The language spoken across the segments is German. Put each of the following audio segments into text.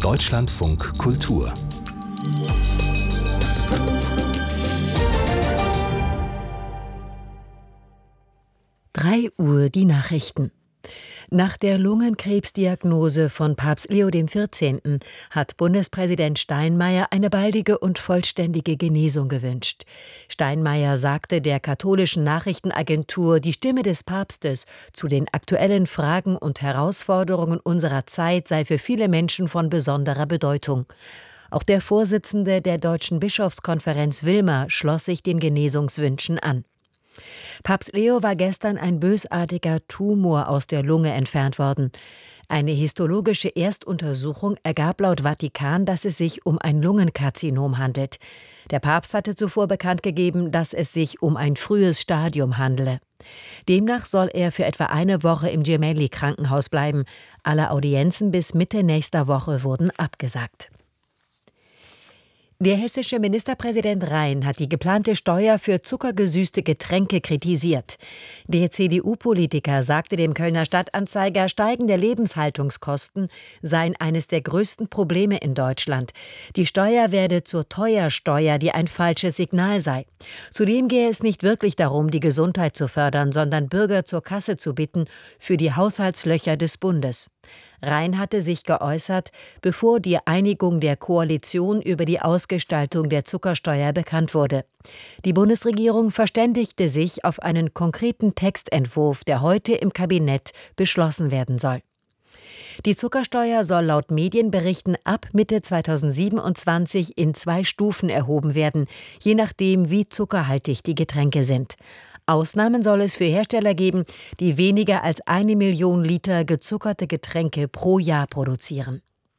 Deutschlandfunk Kultur. 3 Uhr die Nachrichten. Nach der Lungenkrebsdiagnose von Papst Leo XIV. Hat Bundespräsident Steinmeier eine baldige und vollständige Genesung gewünscht. Steinmeier sagte der katholischen Nachrichtenagentur Die Stimme des Papstes, zu den aktuellen Fragen und Herausforderungen unserer Zeit sei für viele Menschen von besonderer Bedeutung. Auch der Vorsitzende der Deutschen Bischofskonferenz Wilmer schloss sich den Genesungswünschen an. Papst Leo war gestern ein bösartiger Tumor aus der Lunge entfernt worden. Eine histologische Erstuntersuchung ergab laut Vatikan, dass es sich um ein Lungenkarzinom handelt. Der Papst hatte zuvor bekannt gegeben, dass es sich um ein frühes Stadium handele. Demnach soll er für etwa eine Woche im Gemelli-Krankenhaus bleiben. Alle Audienzen bis Mitte nächster Woche wurden abgesagt. Der hessische Ministerpräsident Rhein hat die geplante Steuer für zuckergesüßte Getränke kritisiert. Der CDU-Politiker sagte dem Kölner Stadtanzeiger, steigende Lebenshaltungskosten seien eines der größten Probleme in Deutschland. Die Steuer werde zur Teuersteuer, die ein falsches Signal sei. Zudem gehe es nicht wirklich darum, die Gesundheit zu fördern, sondern Bürger zur Kasse zu bitten für die Haushaltslöcher des Bundes. Rhein hatte sich geäußert, bevor die Einigung der Koalition über die Ausgestaltung der Zuckersteuer bekannt wurde. Die Bundesregierung verständigte sich auf einen konkreten Textentwurf, der heute im Kabinett beschlossen werden soll. Die Zuckersteuer soll laut Medienberichten ab Mitte 2027 in 2 Stufen erhoben werden, je nachdem, wie zuckerhaltig die Getränke sind. Ausnahmen soll es für Hersteller geben, die weniger als 1 Million Liter gezuckerte Getränke pro Jahr produzieren.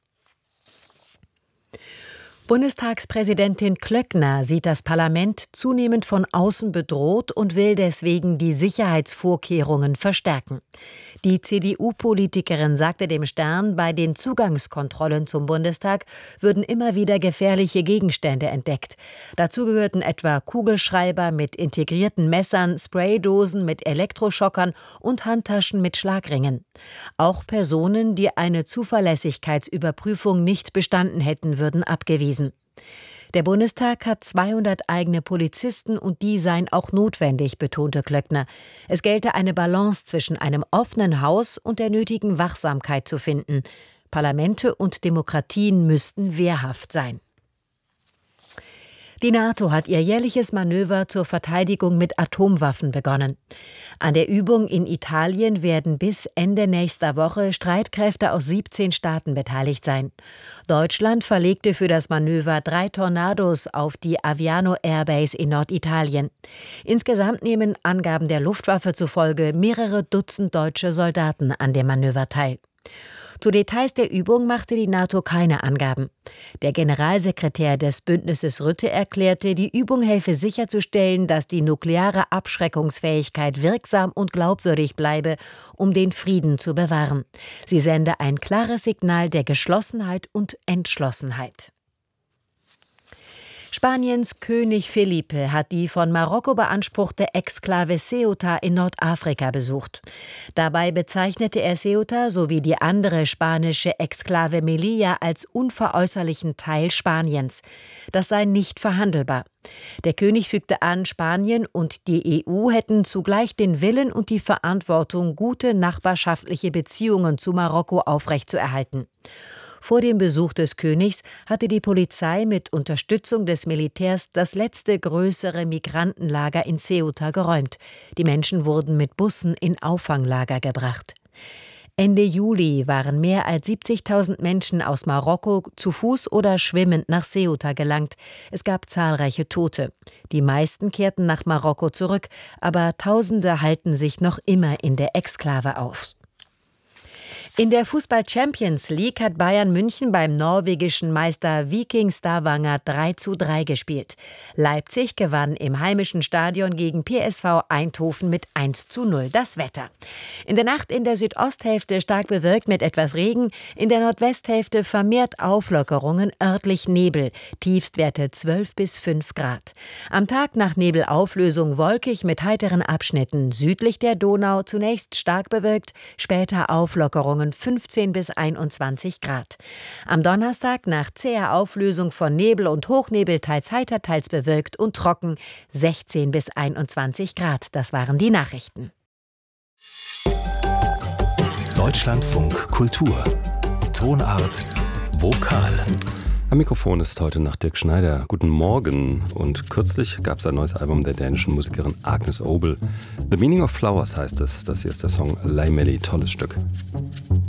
Bundestagspräsidentin Klöckner sieht das Parlament zunehmend von außen bedroht und will deswegen die Sicherheitsvorkehrungen verstärken. Die CDU-Politikerin sagte dem Stern, bei den Zugangskontrollen zum Bundestag würden immer wieder gefährliche Gegenstände entdeckt. Dazu gehörten etwa Kugelschreiber mit integrierten Messern, Spraydosen mit Elektroschockern und Handtaschen mit Schlagringen. Auch Personen, die eine Zuverlässigkeitsüberprüfung nicht bestanden hätten, würden abgewiesen. Der Bundestag hat 200 eigene Polizisten und die seien auch notwendig, betonte Klöckner. Es gelte eine Balance zwischen einem offenen Haus und der nötigen Wachsamkeit zu finden. Parlamente und Demokratien müssten wehrhaft sein. Die NATO hat ihr jährliches Manöver zur Verteidigung mit Atomwaffen begonnen. An der Übung in Italien werden bis Ende nächster Woche Streitkräfte aus 17 Staaten beteiligt sein. Deutschland verlegte für das Manöver 3 Tornados auf die Aviano Airbase in Norditalien. Insgesamt nehmen Angaben der Luftwaffe zufolge mehrere Dutzend deutsche Soldaten an dem Manöver teil. Zu Details der Übung machte die NATO keine Angaben. Der Generalsekretär des Bündnisses Rutte erklärte, die Übung helfe sicherzustellen, dass die nukleare Abschreckungsfähigkeit wirksam und glaubwürdig bleibe, um den Frieden zu bewahren. Sie sende ein klares Signal der Geschlossenheit und Entschlossenheit. Spaniens König Felipe hat die von Marokko beanspruchte Exklave Ceuta in Nordafrika besucht. Dabei bezeichnete er Ceuta sowie die andere spanische Exklave Melilla als unveräußerlichen Teil Spaniens. Das sei nicht verhandelbar. Der König fügte an, Spanien und die EU hätten zugleich den Willen und die Verantwortung, gute nachbarschaftliche Beziehungen zu Marokko aufrechtzuerhalten. Vor dem Besuch des Königs hatte die Polizei mit Unterstützung des Militärs das letzte größere Migrantenlager in Ceuta geräumt. Die Menschen wurden mit Bussen in Auffanglager gebracht. Ende Juli waren mehr als 70.000 Menschen aus Marokko zu Fuß oder schwimmend nach Ceuta gelangt. Es gab zahlreiche Tote. Die meisten kehrten nach Marokko zurück, aber Tausende halten sich noch immer in der Exklave auf. In der Fußball-Champions League hat Bayern München beim norwegischen Meister Viking Stavanger 3:3 gespielt. Leipzig gewann im heimischen Stadion gegen PSV Eindhoven mit 1:0. Das Wetter. In der Nacht in der Südosthälfte stark bewölkt mit etwas Regen, in der Nordwesthälfte vermehrt Auflockerungen, örtlich Nebel, Tiefstwerte 12 bis 5 Grad. Am Tag nach Nebelauflösung wolkig mit heiteren Abschnitten, südlich der Donau zunächst stark bewölkt, später Auflockerungen Wetterbedingungen 15 bis 21 Grad. Am Donnerstag nach zäher Auflösung von Nebel und Hochnebel teils heiter, teils bewölkt und trocken 16 bis 21 Grad. Das waren die Nachrichten. Deutschlandfunk Kultur. Tonart Vokal. Am Mikrofon ist heute noch Dirk Schneider. Guten Morgen. Und kürzlich gab es ein neues Album der dänischen Musikerin Agnes Obel. The Meaning of Flowers heißt es. Das hier ist der Song Lay Melly. Tolles Stück.